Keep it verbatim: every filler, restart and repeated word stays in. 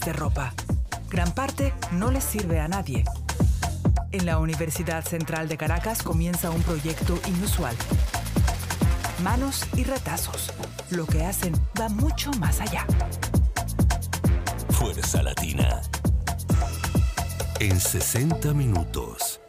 de ropa. Gran parte no les sirve a nadie. En la Universidad Central de Caracas comienza un proyecto inusual. Manos y retazos. Lo que hacen va mucho más allá. Fuerza Latina. En sesenta minutos.